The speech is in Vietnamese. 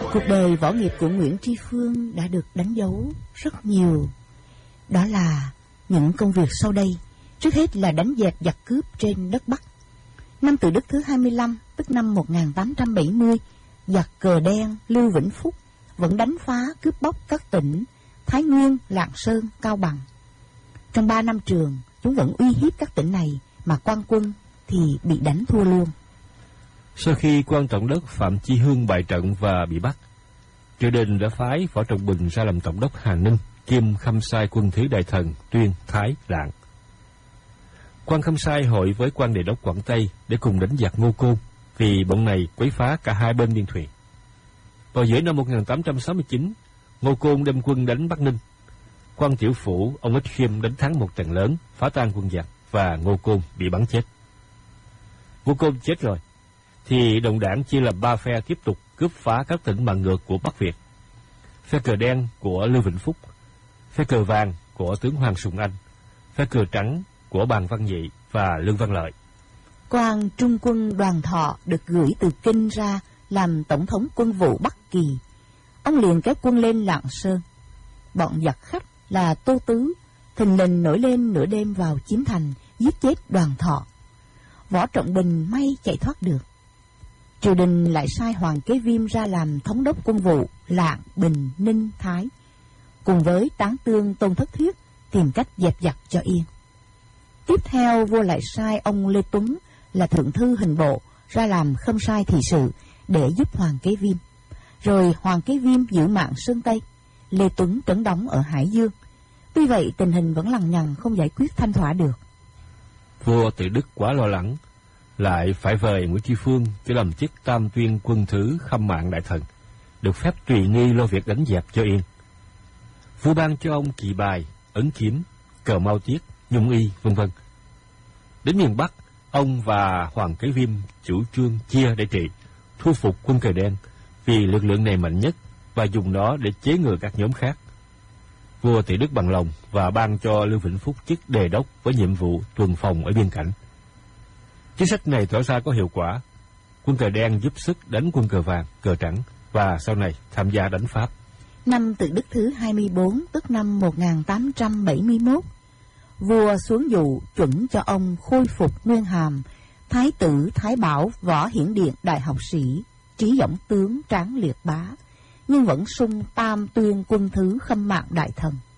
Cuộc đời võ nghiệp của Nguyễn Tri Phương đã được đánh dấu rất nhiều. Đó là những công việc sau đây. Trước hết là đánh dẹp giặc cướp trên đất Bắc. Năm Tự Đức thứ 25, tức năm 1870, giặc cờ đen Lưu Vĩnh Phúc vẫn đánh phá cướp bóc các tỉnh Thái Nguyên, Lạng Sơn, Cao Bằng. Trong 3 năm trường, chúng vẫn uy hiếp các tỉnh này, mà quan quân thì bị đánh thua luôn. Sau khi quan tổng đốc Phạm Chi Hương bại trận và bị bắt, triều đình đã phái Võ Trọng Bình ra làm tổng đốc Hà Ninh, kiêm khâm sai quân thứ đại thần Tuyên, Thái, Lạng. Quan khâm sai hội với quan đề đốc Quảng Tây để cùng đánh giặc Ngô Côn, vì bọn này quấy phá cả hai bên biên thùy. Vào giữa năm 1869, Ngô Côn đem quân đánh Bắc Ninh. Quan Tiểu Phủ, ông Ích Khiêm đánh thắng một trận lớn, phá tan quân giặc và Ngô Côn bị bắn chết. Ngô Côn chết rồi, thì đồng đảng chia làm 3 phe tiếp tục cướp phá các tỉnh mạng ngược của Bắc Việt. Phe cờ đen của Lưu Vĩnh Phúc, phe cờ vàng của tướng Hoàng Sùng Anh, phe cờ trắng của Bàn Văn Nhị và Lương Văn Lợi. Quan trung quân Đoàn Thọ được gửi từ Kinh ra làm tổng thống quân vụ Bắc Kỳ. Ông liền kéo quân lên Lạng Sơn. Bọn giặc khách là Tô Tứ thình lình nổi lên nửa đêm vào chiếm thành, giết chết Đoàn Thọ. Võ Trọng Bình may chạy thoát được. Triều đình lại sai Hoàng Kế Viêm ra làm thống đốc quân vụ Lạng, Bình, Ninh, Thái, cùng với Tán Tương Tôn Thất Thuyết tìm cách dẹp giặc cho yên. Tiếp theo, vua lại sai ông Lê Tuấn là thượng thư hình bộ ra làm khâm sai thị sự để giúp Hoàng Kế Viêm. Rồi Hoàng Kế Viêm giữ mạng Sơn Tây, Lê Tuấn trấn đóng ở Hải Dương. Tuy vậy, tình hình vẫn lằng nhằng không giải quyết thanh thỏa được. Vua Tự Đức quá lo lắng, lại phải vời Nguyễn Tri Phương cho làm chức Tam Tuyên quân thứ khâm mạng đại thần, được phép tùy nghi lo việc đánh dẹp cho yên. Vua ban cho ông kỵ bài, ấn kiếm, cờ mau tiết, nhung y, v.v. Đến miền Bắc, ông và Hoàng Kế Viêm chủ trương chia để trị, thu phục quân cờ đen, vì lực lượng này mạnh nhất, và dùng nó để chế ngừa các nhóm khác. Vua Tự Đức bằng lòng và ban cho Lưu Vĩnh Phúc chức đề đốc với nhiệm vụ tuần phòng ở biên cảnh. Chính sách này tỏ ra có hiệu quả. Quân cờ đen giúp sức đánh quân cờ vàng, cờ trắng và sau này tham gia đánh Pháp. Năm Tự Đức thứ 24, tức năm 1871, vua xuống dụ chuẩn cho ông khôi phục nguyên hàm Thái tử Thái Bảo Võ Hiển Điện đại học sĩ, trí dõng tướng Tráng Liệt Bá, nhưng vẫn sung Tam Tuyên quân thứ khâm mạng đại thần.